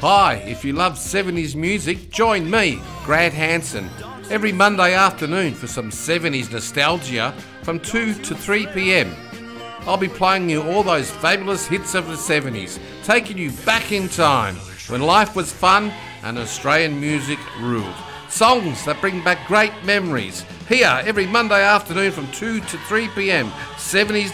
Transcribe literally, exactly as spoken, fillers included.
Hi, if you love seventies music, join me, Grant Hanson, every Monday afternoon for some seventies nostalgia from two to three p.m. I'll be playing you all those fabulous hits of the seventies, taking you back in time when life was fun and Australian music ruled. Songs that bring back great memories. Here, every Monday afternoon from two to three p.m. seventies